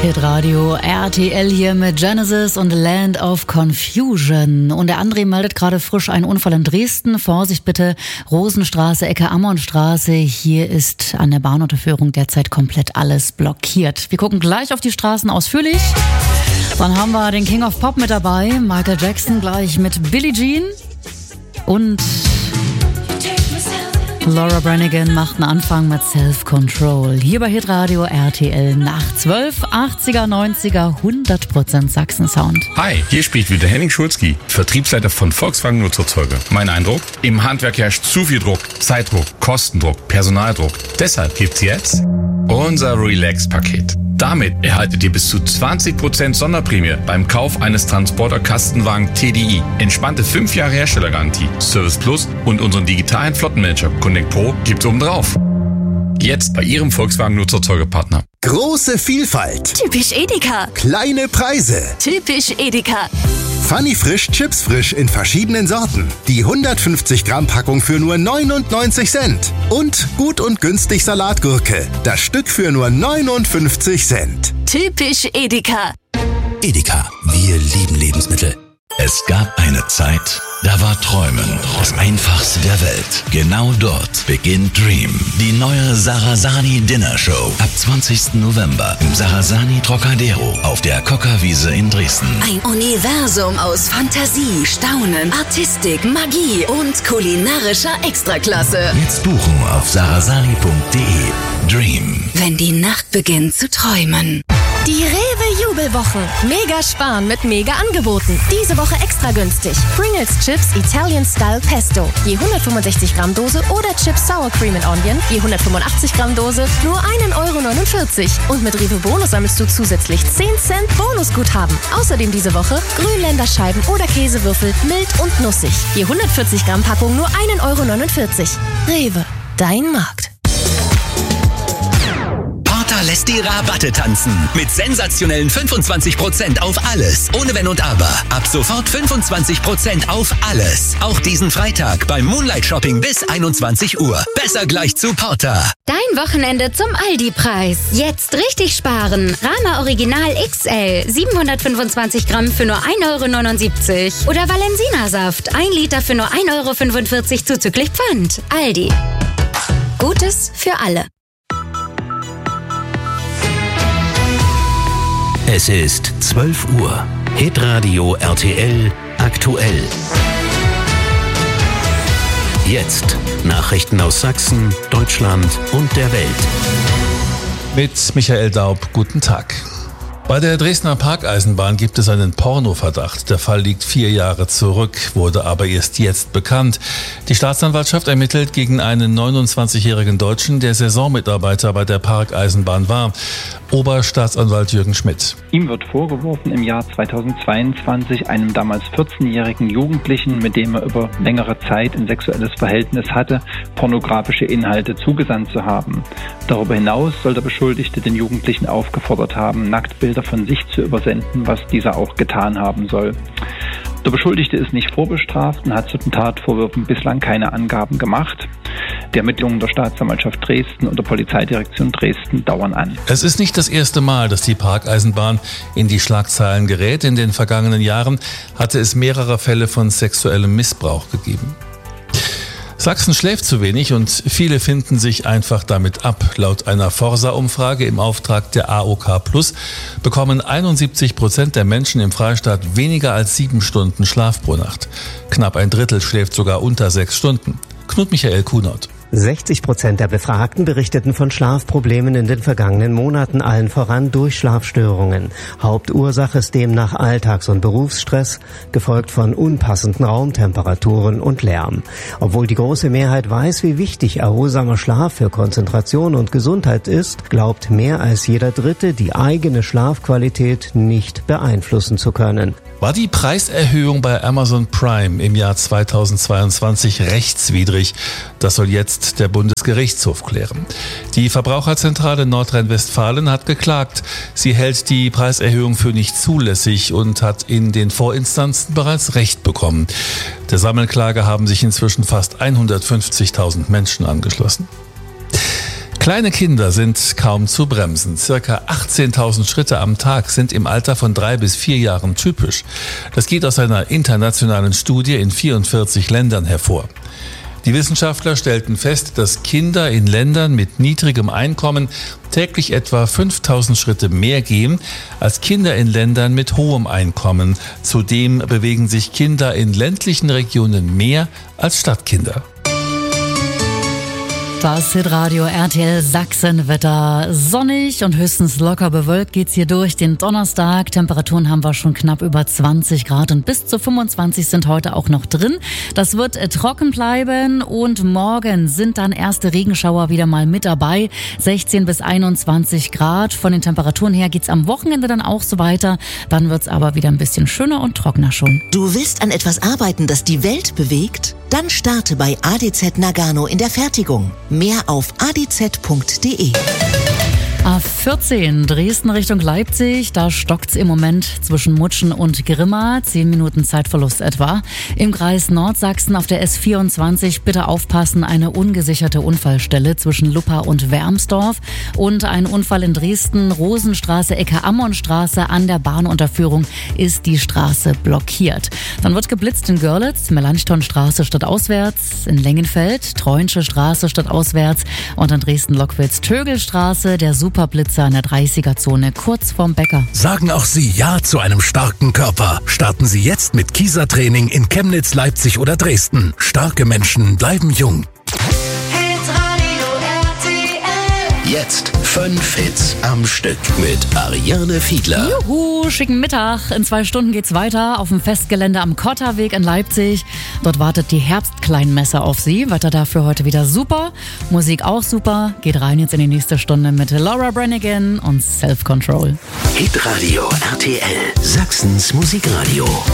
Hitradio RTL hier mit Genesis und Land of Confusion. Und der André meldet gerade frisch einen Unfall in Dresden. Vorsicht bitte, Rosenstraße, Ecke Ammonstraße. Hier ist an der Bahnunterführung derzeit komplett alles blockiert. Wir gucken gleich auf die Straßen ausführlich. Dann haben wir den King of Pop mit dabei, Michael Jackson gleich mit Billie Jean. Und Laura Branigan macht einen Anfang mit Self-Control. Hier bei Hitradio RTL nach 12, 80er, 90er, 100% Sachsen-Sound. Hi, hier spricht wieder Henning Schulzki, Vertriebsleiter von Volkswagen Nutzerzeuge. Mein Eindruck? Im Handwerk herrscht zu viel Druck, Zeitdruck, Kostendruck, Personaldruck. Deshalb gibt's jetzt unser Relax-Paket. Damit erhaltet ihr bis zu 20% Sonderprämie beim Kauf eines Transporter-Kastenwagen TDI. Entspannte 5 Jahre Herstellergarantie, Service Plus und unseren digitalen Flottenmanager Connect Pro gibt's obendrauf. Jetzt bei Ihrem Volkswagen Nutzerzeugepartner. Große Vielfalt. Typisch Edeka. Kleine Preise. Typisch Edeka. Funny Frisch, Chips frisch in verschiedenen Sorten. Die 150 Gramm Packung für nur 99 Cent. Und gut und günstig Salatgurke. Das Stück für nur 59 Cent. Typisch Edeka. Edeka, wir lieben Lebensmittel. Es gab eine Zeit, da war Träumen das Einfachste der Welt. Genau dort beginnt Dream, die neue Sarasani Dinner Show. Ab 20. November im Sarasani Trocadero auf der Kockerwiese in Dresden. Ein Universum aus Fantasie, Staunen, Artistik, Magie und kulinarischer Extraklasse. Jetzt buchen auf sarasani.de. Dream. Wenn die Nacht beginnt zu träumen. Die Rewe-Jubelwochen. Mega sparen mit Mega-Angeboten. Diese Woche extra günstig. Pringles Chips Italian Style Pesto. Je 165 Gramm Dose oder Chips Sour Cream and Onion. Je 185 Gramm Dose. Nur 1,49 €. Und mit Rewe Bonus sammelst du zusätzlich 10 Cent Bonusguthaben. Außerdem diese Woche Grünländerscheiben oder Käsewürfel. Mild und nussig. Je 140 Gramm Packung nur 1,49 €. Rewe. Dein Markt. Lässt die Rabatte tanzen. Mit sensationellen 25% auf alles. Ohne Wenn und Aber. Ab sofort 25% auf alles. Auch diesen Freitag beim Moonlight Shopping bis 21 Uhr. Besser gleich zu Porter. Dein Wochenende zum Aldi-Preis. Jetzt richtig sparen. Rama Original XL. 725 Gramm für nur 1,79 €. Oder Valensina-Saft. 1 Liter für nur 1,45 € zuzüglich Pfand. Aldi. Gutes für alle. Es ist 12 Uhr. Hitradio RTL aktuell. Jetzt Nachrichten aus Sachsen, Deutschland und der Welt. Mit Michael Daub, guten Tag. Bei der Dresdner Parkeisenbahn gibt es einen Pornoverdacht. Der Fall liegt 4 Jahre zurück, wurde aber erst jetzt bekannt. Die Staatsanwaltschaft ermittelt gegen einen 29-jährigen Deutschen, der Saisonmitarbeiter bei der Parkeisenbahn war. Oberstaatsanwalt Jürgen Schmidt. Ihm wird vorgeworfen, im Jahr 2022 einem damals 14-jährigen Jugendlichen, mit dem er über längere Zeit ein sexuelles Verhältnis hatte, pornografische Inhalte zugesandt zu haben. Darüber hinaus soll der Beschuldigte den Jugendlichen aufgefordert haben, Nacktbilder von sich zu übersenden, was dieser auch getan haben soll. Der Beschuldigte ist nicht vorbestraft und hat zu den Tatvorwürfen bislang keine Angaben gemacht. Die Ermittlungen der Staatsanwaltschaft Dresden und der Polizeidirektion Dresden dauern an. Es ist nicht das erste Mal, dass die Parkeisenbahn in die Schlagzeilen gerät. In den vergangenen Jahren hatte es mehrere Fälle von sexuellem Missbrauch gegeben. Sachsen schläft zu wenig und viele finden sich einfach damit ab. Laut einer Forsa-Umfrage im Auftrag der AOK Plus bekommen 71% der Menschen im Freistaat weniger als 7 Stunden Schlaf pro Nacht. Knapp ein Drittel schläft sogar unter 6 Stunden. Knut Michael Kuhnert. 60% der Befragten berichteten von Schlafproblemen in den vergangenen Monaten, allen voran durch Schlafstörungen. Hauptursache ist demnach Alltags- und Berufsstress, gefolgt von unpassenden Raumtemperaturen und Lärm. Obwohl die große Mehrheit weiß, wie wichtig erholsamer Schlaf für Konzentration und Gesundheit ist, glaubt mehr als jeder Dritte, die eigene Schlafqualität nicht beeinflussen zu können. War die Preiserhöhung bei Amazon Prime im Jahr 2022 rechtswidrig? Das soll jetzt der Bundesgerichtshof klären. Die Verbraucherzentrale Nordrhein-Westfalen hat geklagt. Sie hält die Preiserhöhung für nicht zulässig und hat in den Vorinstanzen bereits Recht bekommen. Der Sammelklage haben sich inzwischen fast 150.000 Menschen angeschlossen. Kleine Kinder sind kaum zu bremsen. Circa 18.000 Schritte am Tag sind im Alter von 3 bis 4 Jahren typisch. Das geht aus einer internationalen Studie in 44 Ländern hervor. Die Wissenschaftler stellten fest, dass Kinder in Ländern mit niedrigem Einkommen täglich etwa 5.000 Schritte mehr gehen als Kinder in Ländern mit hohem Einkommen. Zudem bewegen sich Kinder in ländlichen Regionen mehr als Stadtkinder. Das Hitradio RTL Sachsenwetter. Sonnig und höchstens locker bewölkt geht's hier durch den Donnerstag. Temperaturen haben wir schon knapp über 20 Grad und bis zu 25 sind heute auch noch drin. Das wird trocken bleiben und morgen sind dann erste Regenschauer wieder mal mit dabei. 16 bis 21 Grad. Von den Temperaturen her geht's am Wochenende dann auch so weiter. Dann wird's aber wieder ein bisschen schöner und trockener schon. Du willst an etwas arbeiten, das die Welt bewegt? Dann starte bei ADZ Nagano in der Fertigung. Mehr auf adz.de. A14 Dresden Richtung Leipzig, da stockt's im Moment zwischen Mutschen und Grimma, 10 Minuten Zeitverlust etwa. Im Kreis Nordsachsen auf der S24 bitte aufpassen, eine ungesicherte Unfallstelle zwischen Luppa und Wermsdorf und ein Unfall in Dresden, Rosenstraße, Ecke Ammonstraße, an der Bahnunterführung ist die Straße blockiert. Dann wird geblitzt in Görlitz, Melanchthonstraße stadtauswärts, in Lengenfeld, Treunsche Straße stadtauswärts und in Dresden-Lockwitz-Tögelstraße, der Superblitzer in der 30er-Zone kurz vorm Bäcker. Sagen auch Sie Ja zu einem starken Körper. Starten Sie jetzt mit Kieser-Training in Chemnitz, Leipzig oder Dresden. Starke Menschen bleiben jung. Jetzt 5 Hits am Stück mit Ariane Fiedler. Juhu, schicken Mittag. In 2 Stunden geht's weiter auf dem Festgelände am Kotterweg in Leipzig. Dort wartet die Herbstkleinmesse auf Sie. Wetter dafür heute wieder super. Musik auch super. Geht rein jetzt in die nächste Stunde mit Laura Branigan und Self Control. Hitradio RTL, Sachsens Musikradio.